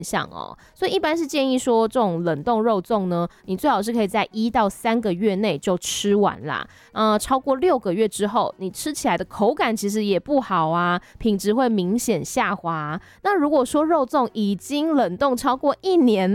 象哦。所以一般是建议说，这种冷冻肉粽呢，你最好是可以在1到3个月内就吃完啦。超过6个月之后，你吃起来的口感其实也不好啊，品质会明显下滑。那如果说肉粽已经冷冻超过1年